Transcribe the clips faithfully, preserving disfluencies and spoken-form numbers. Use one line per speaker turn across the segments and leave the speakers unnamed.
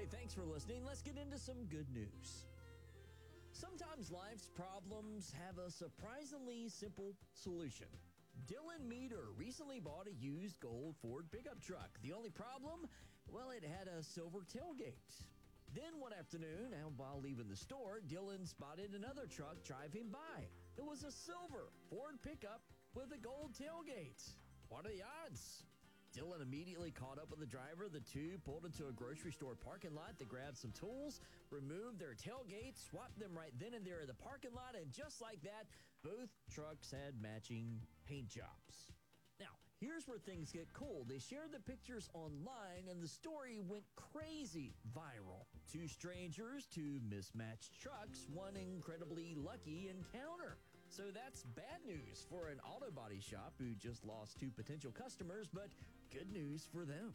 Hey, thanks for listening. Let's get into some good news. Sometimes life's problems have a surprisingly simple solution. Dylan Meter recently bought a used gold Ford pickup truck. The only problem? Well, it had a silver tailgate. Then one afternoon, while leaving the store, Dylan spotted another truck driving by. It was a silver Ford pickup with a gold tailgate. What are the odds? Dylan immediately caught up with the driver. The two pulled into a grocery store parking lot to grab some tools, removed their tailgates, swapped them right then and there in the parking lot, and just like that, both trucks had matching paint jobs. Now, here's where things get cool. They shared the pictures online, and the story went crazy viral. Two strangers, two mismatched trucks, one incredibly lucky encounter. So that's bad news for an auto body shop who just lost two potential customers, but good news for them.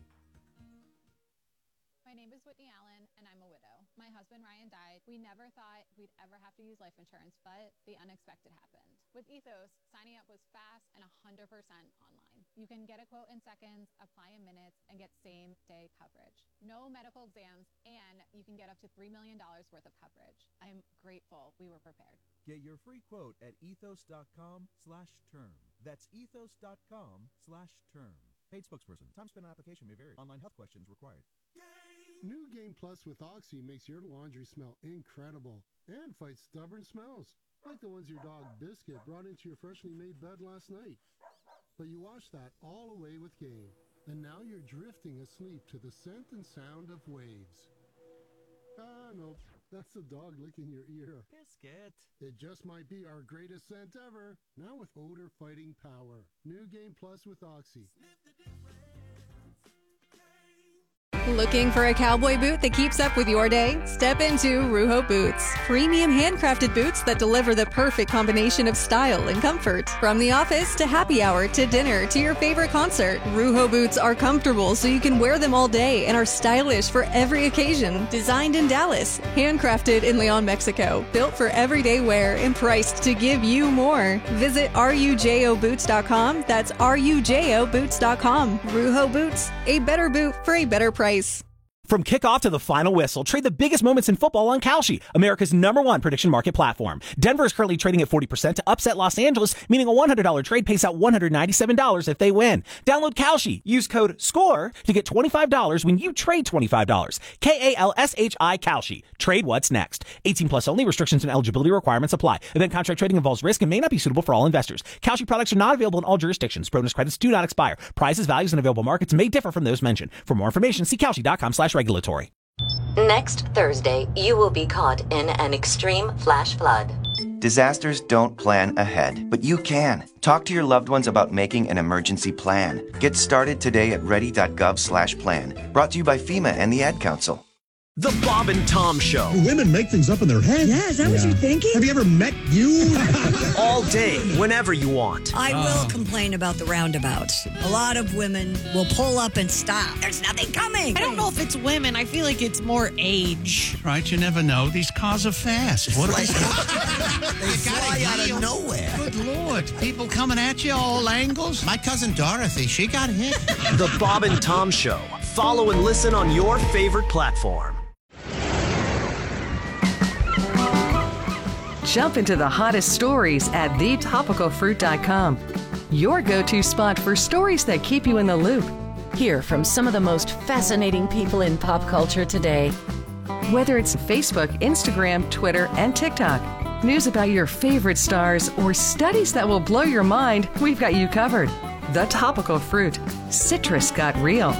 My name is Whitney Allen, and I'm a widow. My husband, Ryan, died. We never thought we'd ever have to use life insurance, but the unexpected happened. With Ethos, signing up was fast and one hundred percent online. You can get a quote in seconds, apply in minutes, and get same-day coverage. No medical exams, and you can get up to three million dollars worth of coverage. I'm grateful we were prepared.
Get your free quote at ethos.com slash term. That's ethos.com slash term. Paid spokesperson. Time spent on application may vary. Online health questions required.
New Game Plus with Oxy makes your laundry smell incredible and fights stubborn smells, like the ones your dog Biscuit brought into your freshly made bed last night. But you washed that all away with Game, and now you're drifting asleep to the scent and sound of waves. Ah, no, that's the dog licking your ear.
Biscuit.
It just might be our greatest scent ever, now with odor-fighting power. New Game Plus with Oxy.
Looking for a cowboy boot that keeps up with your day? Step into Ruho Boots. Premium handcrafted boots that deliver the perfect combination of style and comfort. From the office to happy hour to dinner to your favorite concert, Ruho Boots are comfortable so you can wear them all day and are stylish for every occasion. Designed in Dallas, handcrafted in Leon, Mexico. Built for everyday wear and priced to give you more. Visit rujo boots dot com. That's rujo boots dot com. Ruho Boots, a better boot for a better price.
From kickoff to the final whistle, trade the biggest moments in football on Kalshi, America's number one prediction market platform. Denver is currently trading at forty percent to upset Los Angeles, meaning a one hundred dollars trade pays out one hundred ninety-seven dollars if they win. Download Kalshi. Use code SCORE to get twenty-five dollars when you trade twenty-five dollars. K A L S H I Kalshi. Trade what's next. eighteen plus only. Restrictions and eligibility requirements apply. Event contract trading involves risk and may not be suitable for all investors. Kalshi products are not available in all jurisdictions. Bonus credits do not expire. Prices, values, and available markets may differ from those mentioned. For more information, see Kalshi.com slash regulatory.
Next Thursday, you will be caught in an extreme flash flood.
Disasters don't plan ahead, but you can. Talk to your loved ones about making an emergency plan. Get started today at ready.gov slash plan. Brought to you by FEMA and the Ad Council.
The Bob and Tom Show.
Do women make things up in their head?
Yeah, is that yeah. what you're thinking?
Have you ever met you?
All day, whenever you want.
I will uh. complain about the roundabouts. A lot of women will pull up and stop. There's nothing coming.
I don't know if it's women. I feel like it's more age.
Right, you never know. These cars are fast. What
they fly out of nowhere.
Good Lord. People coming at you all angles. My cousin Dorothy, she got hit.
The Bob and Tom Show. Follow and listen on your favorite platform.
Jump into the hottest stories at the topical fruit dot com. Your go-to spot for stories that keep you in the loop. Hear from some of the most fascinating people in pop culture today. Whether it's Facebook, Instagram, Twitter, and TikTok, news about your favorite stars, or studies that will blow your mind, we've got you covered. The Topical Fruit. Citrus got real.